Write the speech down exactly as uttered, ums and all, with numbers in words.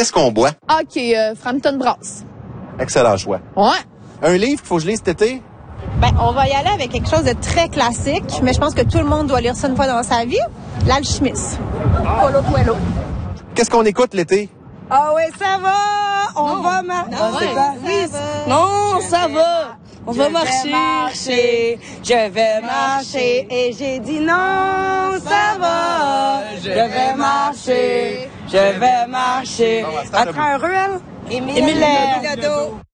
Qu'est-ce qu'on boit? Ah, OK, euh, Frampton Brass. Excellent choix. Ouais. Un livre qu'il faut que je lise cet été? Ben, on va y aller avec quelque chose de très classique, mais je pense que tout le monde doit lire ça une fois dans sa vie. L'Alchimiste. Paulo Coelho. Qu'est-ce qu'on écoute l'été? Ah oui, ça va! On Non. va marcher. Non, ouais, oui, ça va. non, Je ça vais va. On je va vais marcher. marcher. Je vais marcher. Et j'ai dit non, ça va. Je vais marcher. Je vais marcher. Bon, à ce temps, À travers un ruelle. Émile Émile Bilodeau.